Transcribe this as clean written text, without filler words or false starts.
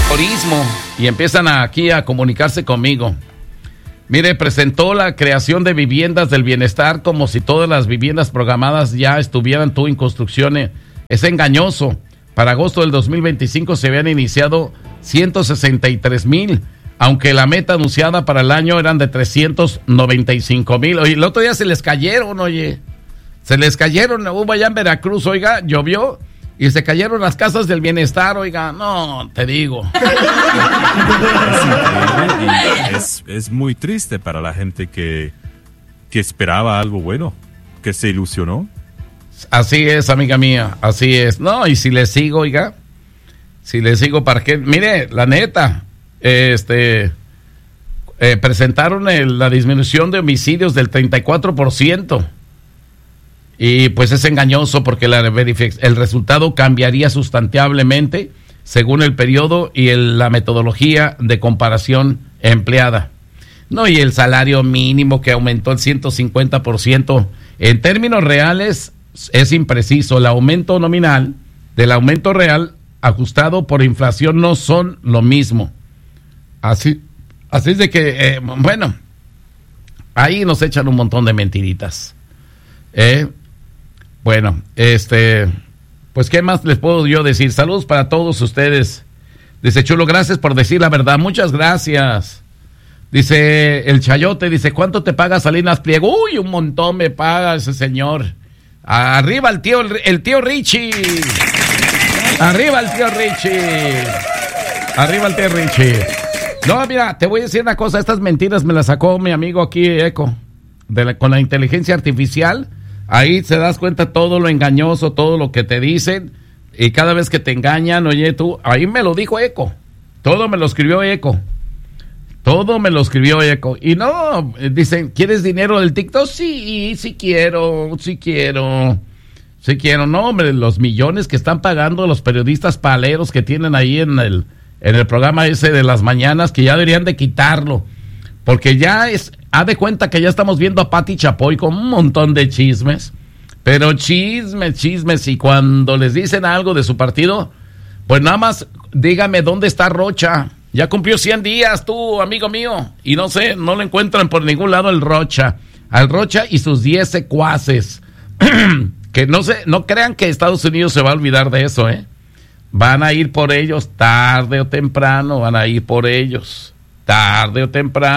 turismo y empiezan aquí a comunicarse conmigo. Mire, presentó la creación de viviendas del bienestar como si todas las viviendas programadas ya estuvieran en construcción. Es engañoso. Para agosto del 2025 se habían iniciado 163,000, aunque la meta anunciada para el año eran de 395,000. Oye, el otro día se les cayeron, hubo allá en Veracruz, oiga, llovió y se cayeron las casas del bienestar, oiga, no, te digo. Es muy triste para la gente que esperaba algo bueno, que se ilusionó. Así es, amiga mía, así es. No, y si le sigo, oiga, ¿para qué? Mire, la neta, presentaron la disminución de homicidios del 34%. Y pues es engañoso porque el resultado cambiaría sustantivamente según el periodo y la metodología de comparación empleada. No, y el salario mínimo que aumentó el 150%. En términos reales es impreciso. El aumento nominal del aumento real ajustado por inflación no son lo mismo. Así es de que, bueno, ahí nos echan un montón de mentiritas. Bueno, pues qué más les puedo yo decir. Saludos para todos ustedes. Dice Chulo, gracias por decir la verdad. Muchas gracias. Dice el Chayote, dice, ¿cuánto te paga Salinas Pliego? Uy, un montón me paga ese señor. Arriba el tío Richie. Arriba el tío Richie. Arriba el tío Richie. No, mira, te voy a decir una cosa. Estas mentiras me las sacó mi amigo aquí, Eco. Con la inteligencia artificial. Ahí te das cuenta todo lo engañoso, todo lo que te dicen. Y cada vez que te engañan, oye tú, ahí me lo dijo Eco. Todo me lo escribió Eco. Y no, dicen, ¿quieres dinero del TikTok? Sí quiero. No, hombre, los millones que están pagando los periodistas paleros que tienen ahí en el programa ese de las mañanas, que ya deberían de quitarlo. Porque haz de cuenta que ya estamos viendo a Pati Chapoy con un montón de chismes. Pero chismes. Y cuando les dicen algo de su partido, pues nada más dígame dónde está Rocha. Ya cumplió 100 días tú, amigo mío. Y no sé, no lo encuentran por ningún lado al Rocha y sus 10 secuaces. Que no crean que Estados Unidos se va a olvidar de eso, Van a ir por ellos tarde o temprano,